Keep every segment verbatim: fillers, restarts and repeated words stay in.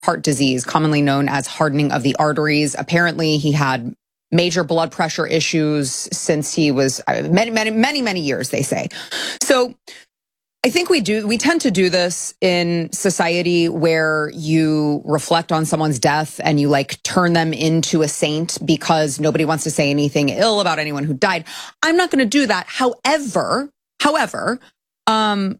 heart disease, commonly known as hardening of the arteries. Apparently, he had major blood pressure issues since he was uh, many, many, many, many years, they say. So I think we do, we tend to do this in society where you reflect on someone's death and you like turn them into a saint because nobody wants to say anything ill about anyone who died. I'm not going to do that. However, however, um,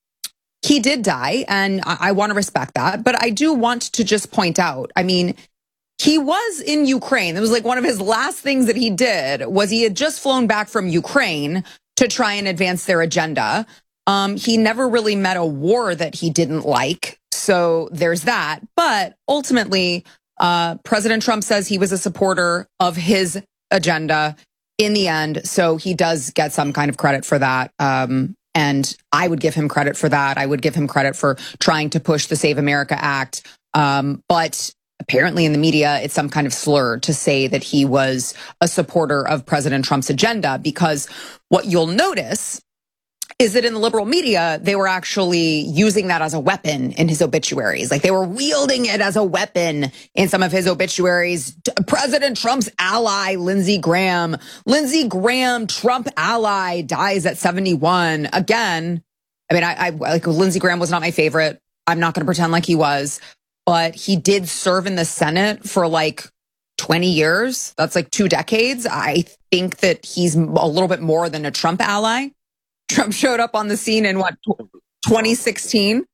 he did die and I, I want to respect that. But I do want to just point out, I mean, he was in Ukraine. It was like one of his last things that he did was he had just flown back from Ukraine to try and advance their agenda. Um, he never really met a war that he didn't like. So there's that. But ultimately, uh, President Trump says he was a supporter of his agenda in the end. So he does get some kind of credit for that. Um, and I would give him credit for that. I would give him credit for trying to push the Save America Act. Um, but apparently in the media, it's some kind of slur to say that he was a supporter of President Trump's agenda, because what you'll notice is that in the liberal media, they were actually using that as a weapon in his obituaries. Like they were wielding it as a weapon in some of his obituaries. President Trump's ally, Lindsey Graham. Lindsey Graham, Trump ally, dies at seventy-one. Again, I mean, I, I like Lindsey Graham was not my favorite. I'm not going to pretend like he was, but he did serve in the Senate for like twenty years. That's like two decades. I think that he's a little bit more than a Trump ally. Trump showed up on the scene in what, twenty sixteen.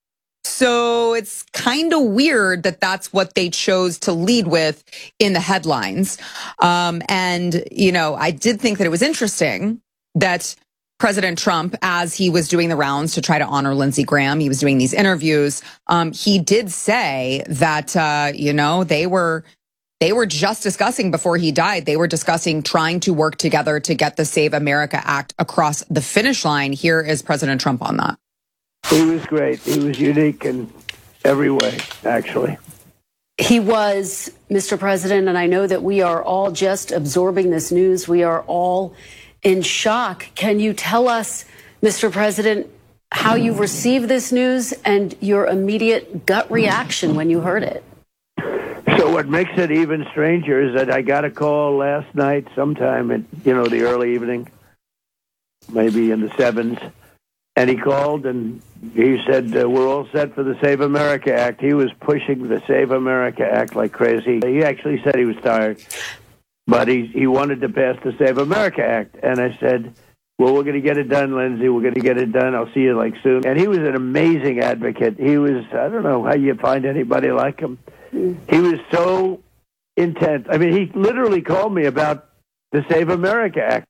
So it's kind of weird that that's what they chose to lead with in the headlines. Um, and, you know, I did think that it was interesting that President Trump, as he was doing the rounds to try to honor Lindsey Graham, he was doing these interviews. Um, he did say that, uh, you know, they were They were just discussing before he died. They were discussing trying to work together to get the Save America Act across the finish line. Here is President Trump on that. He was great. He was unique in every way, actually. He was, Mister President, and I know that we are all just absorbing this news. We are all in shock. Can you tell us, Mister President, how you received this news and your immediate gut reaction when you heard it? So what makes it even stranger is that I got a call last night sometime in, you know, the early evening, maybe in the sevens, and he called and he said, uh, we're all set for the Save America Act. He was pushing the Save America Act like crazy. He actually said he was tired, but he, he wanted to pass the Save America Act. And I said, well, we're going to get it done, Lindsey. We're going to get it done. I'll see you like soon. And he was an amazing advocate. He was, I don't know how you find anybody like him. He was so intent. I mean, he literally called me about the Save America Act.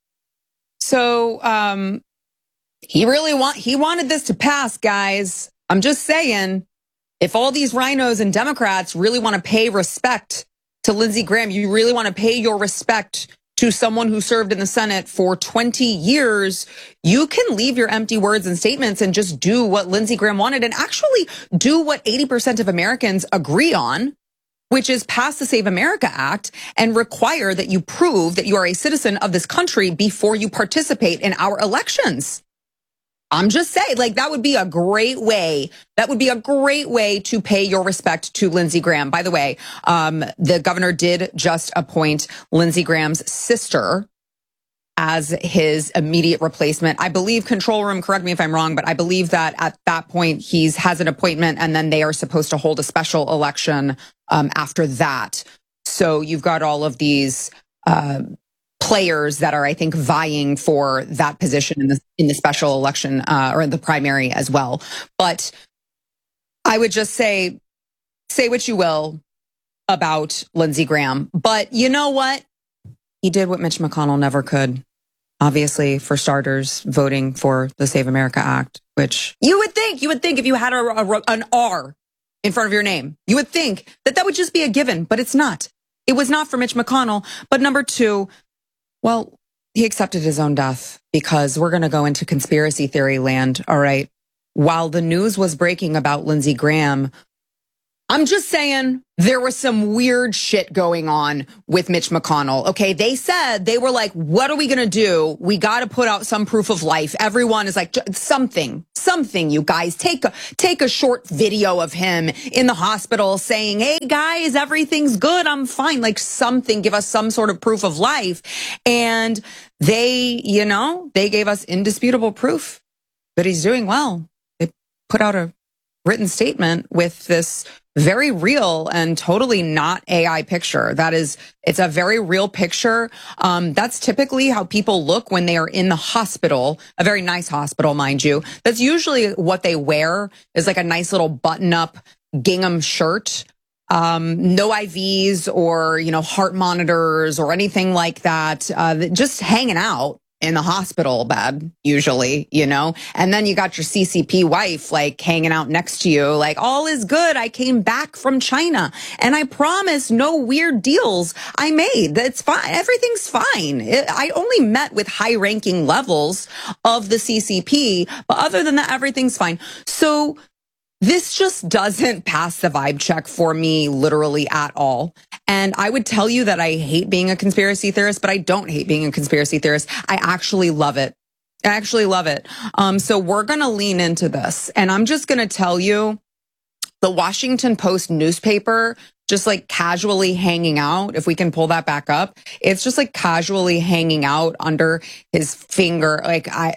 So um, he really want he wanted this to pass, guys. I'm just saying, if all these rhinos and Democrats really want to pay respect to Lindsey Graham, you really want to pay your respect to someone who served in the Senate for twenty years, you can leave your empty words and statements and just do what Lindsey Graham wanted and actually do what eighty percent of Americans agree on, which is pass the Save America Act and require that you prove that you are a citizen of this country before you participate in our elections. I'm just saying, like, that would be a great way. That would be a great way to pay your respect to Lindsey Graham. By the way, um, the governor did just appoint Lindsey Graham's sister as his immediate replacement. I believe, control room, correct me if I'm wrong, but I believe that at that point he's has an appointment and then they are supposed to hold a special election um, after that. So you've got all of these uh, players that are, I think, vying for that position in the in the special election uh, or in the primary as well. But I would just say, say what you will about Lindsey Graham, but you know what? He did what Mitch McConnell never could. Obviously, for starters, voting for the Save America Act, which you would think, you would think if you had a, a, an R in front of your name, you would think that that would just be a given, but it's not. It was not for Mitch McConnell. But number two, well, he accepted his own death, because we're going to go into conspiracy theory land. All right. While the news was breaking about Lindsey Graham, I'm just saying there was some weird shit going on with Mitch McConnell. Okay. They said, they were like, what are we going to do? We got to put out some proof of life. Everyone is like, something, something, you guys take a, take a short video of him in the hospital saying, hey guys, everything's good. I'm fine. Like something, give us some sort of proof of life. And they, you know, they gave us indisputable proof that he's doing well. They put out a written statement with this very real and totally not A I picture. That is, it's a very real picture. Um, that's typically how people look when they are in the hospital, a very nice hospital, mind you. That's usually what they wear is like a nice little button up gingham shirt. Um, no I Vs or, you know, heart monitors or anything like that. Uh, just hanging out in the hospital bed, usually, you know, and then you got your C C P wife like hanging out next to you, like all is good. I came back from China and I promise no weird deals I made. That's fine. Everything's fine. It, I only met with high ranking levels of the C C P, but other than that, everything's fine. So this just doesn't pass the vibe check for me literally at all. And I would tell you that I hate being a conspiracy theorist, but I don't hate being a conspiracy theorist. I actually love it. I actually love it. Um, so we're going to lean into this. And I'm just going to tell you, the Washington Post newspaper, just like casually hanging out, if we can pull that back up, it's just like casually hanging out under his finger. Like I...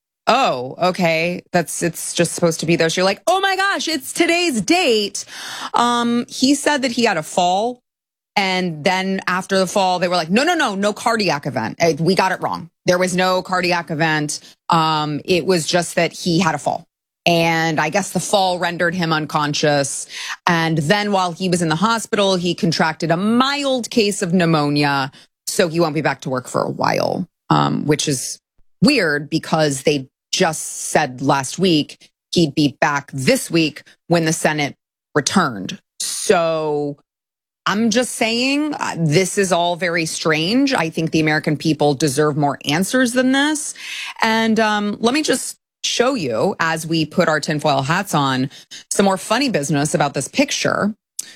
Oh, okay. That's, it's just supposed to be there. So you're like, oh my gosh, it's today's date. Um, he said that he had a fall. And then after the fall, they were like, no, no, no, no cardiac event. We got it wrong. There was no cardiac event. Um, it was just that he had a fall. And I guess the fall rendered him unconscious. And then while he was in the hospital, he contracted a mild case of pneumonia. So he won't be back to work for a while, um, which is weird because they just said last week he'd be back this week when the Senate returned. So I'm just saying uh, this is all very strange. I think the American people deserve more answers than this. And um, let me just show you, as we put our tinfoil hats on, some more funny business about this picture.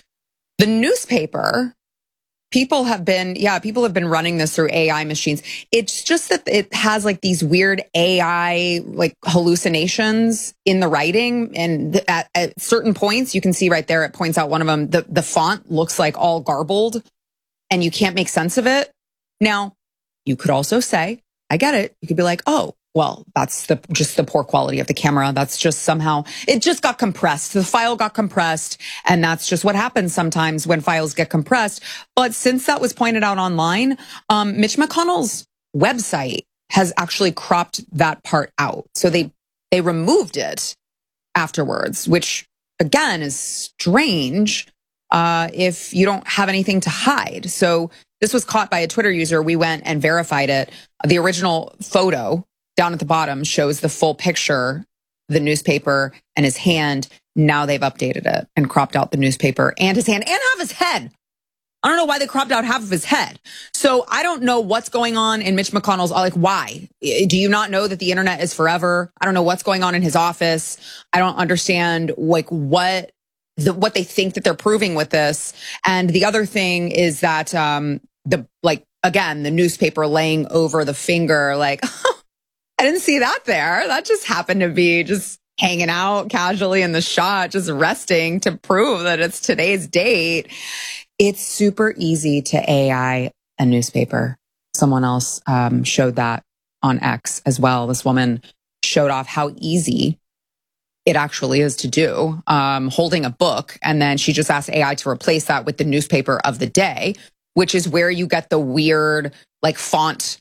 The newspaper, people have been, yeah, people have been running this through A I machines. It's just that it has like these weird A I like hallucinations in the writing. And at, at certain points, you can see right there, it points out one of them, the, the font looks like all garbled and you can't make sense of it. Now, you could also say, I get it. You could be like, oh, well, that's the just the poor quality of the camera. That's just somehow, it just got compressed. The file got compressed. And that's just what happens sometimes when files get compressed. But since that was pointed out online, um, Mitch McConnell's website has actually cropped that part out. So they, they removed it afterwards, which again is strange uh, if you don't have anything to hide. So this was caught by a Twitter user. We went and verified it. The original photo down at the bottom shows the full picture, the newspaper and his hand. Now they've updated it and cropped out the newspaper and his hand and half his head. I don't know why they cropped out half of his head. So I don't know what's going on in Mitch McConnell's, like, why? Do you not know that the internet is forever? I don't know what's going on in his office. I don't understand like what the, what they think that they're proving with this. And the other thing is that, um, the, like, again, the newspaper laying over the finger, like, I didn't see that there. That just happened to be just hanging out casually in the shot, just resting to prove that it's today's date. It's super easy to A I a newspaper. Someone else um, showed that on X as well. This woman showed off how easy it actually is to do, um, holding a book. And then she just asked A I to replace that with the newspaper of the day, which is where you get the weird like font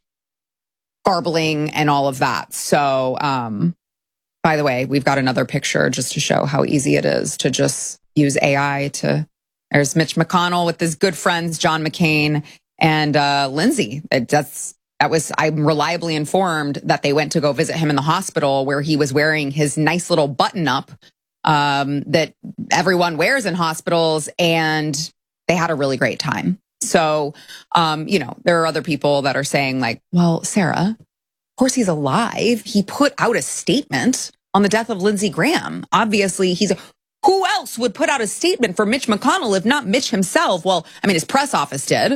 garbling and all of that. So, um, by the way, we've got another picture just to show how easy it is to just use A I to, there's Mitch McConnell with his good friends, John McCain and uh, Lindsay. That's, that was, I'm reliably informed that they went to go visit him in the hospital where he was wearing his nice little button up um, that everyone wears in hospitals, and they had a really great time. So, um, you know, there are other people that are saying like, well, Sarah, of course he's alive. He put out a statement on the death of Lindsey Graham. Obviously, he's Who else would put out a statement for Mitch McConnell if not Mitch himself? Well, I mean, his press office did.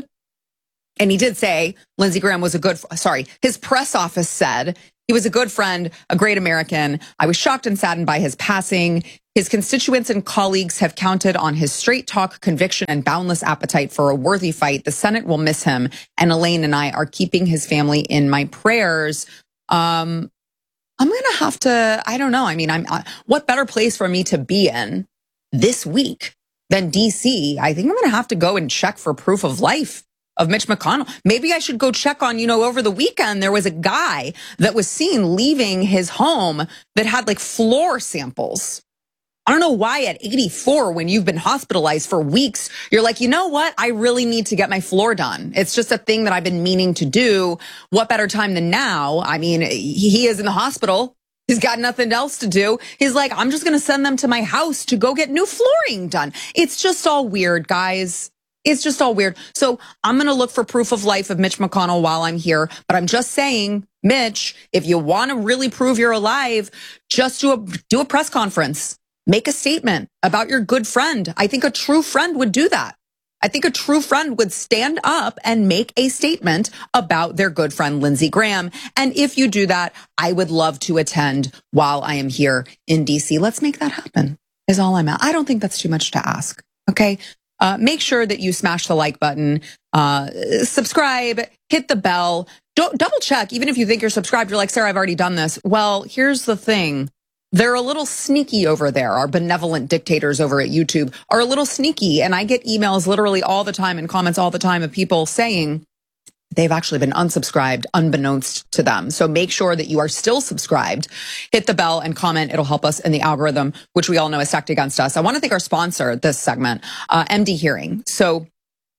And he did say Lindsey Graham was a good, sorry, his press office said he was a good friend, a great American. I was shocked and saddened by his passing. His constituents and colleagues have counted on his straight talk, conviction, and boundless appetite for a worthy fight. The Senate will miss him, and Elaine and I are keeping his family in my prayers. Um, I'm going to have to, I don't know. I mean, I'm, uh, what better place for me to be in this week than D C? I think I'm going to have to go and check for proof of life of Mitch McConnell. Maybe I should go check on, you know, over the weekend, there was a guy that was seen leaving his home that had like floor samples. I don't know why at eighty-four, when you've been hospitalized for weeks, you're like, you know what? I really need to get my floor done. It's just a thing that I've been meaning to do. What better time than now? I mean, he is in the hospital. He's got nothing else to do. He's like, I'm just going to send them to my house to go get new flooring done. It's just all weird, guys. It's just all weird. So I'm going to look for proof of life of Mitch McConnell while I'm here. But I'm just saying, Mitch, if you want to really prove you're alive, just do a, do a press conference. Make a statement about your good friend. I think a true friend would do that. I think a true friend would stand up and make a statement about their good friend, Lindsey Graham. And if you do that, I would love to attend while I am here in D C. Let's make that happen is all I'm at. I don't think that's too much to ask. Okay. Uh, make sure that you smash the like button, uh, subscribe, hit the bell. Don't double check. Even if you think you're subscribed, you're like, Sarah, I've already done this. Well, here's the thing. They're a little sneaky over there. Our benevolent dictators over at YouTube are a little sneaky. And I get emails literally all the time and comments all the time of people saying they've actually been unsubscribed unbeknownst to them. So make sure that you are still subscribed. Hit the bell and comment. It'll help us in the algorithm, which we all know is stacked against us. I want to thank our sponsor this segment, uh, M D Hearing. So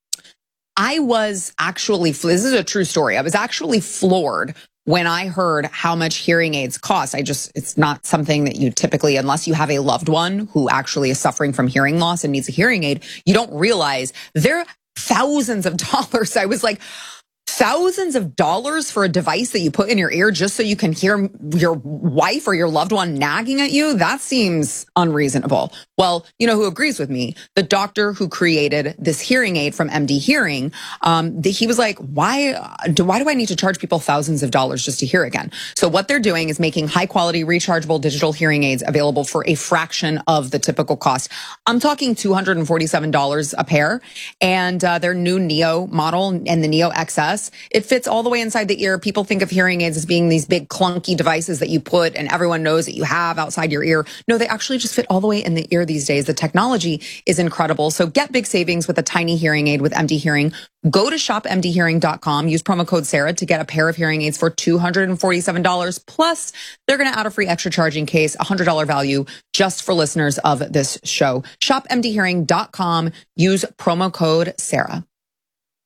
I was actually, this is a true story. I was actually floored when I heard how much hearing aids cost. I just, it's not something that you typically, unless you have a loved one who actually is suffering from hearing loss and needs a hearing aid, you don't realize they're thousands of dollars. I was like, thousands of dollars for a device that you put in your ear just so you can hear your wife or your loved one nagging at you? That seems unreasonable. Well, you know who agrees with me? The doctor who created this hearing aid from M D Hearing. Um, the, he was like, why do, why do I need to charge people thousands of dollars just to hear again? So what they're doing is making high quality rechargeable digital hearing aids available for a fraction of the typical cost. I'm talking two hundred forty-seven dollars a pair, and uh, their new Neo model and the Neo X S, it fits all the way inside the ear. People think of hearing aids as being these big clunky devices that you put and everyone knows that you have outside your ear. No, they actually just fit all the way in the ear these days. The technology is incredible. So get big savings with a tiny hearing aid with M D Hearing. Go to shop M D hearing dot com. Use promo code Sarah to get a pair of hearing aids for two hundred forty-seven dollars. Plus, they're going to add a free extra charging case, a one hundred dollars value just for listeners of this show. shop M D hearing dot com. Use promo code Sarah.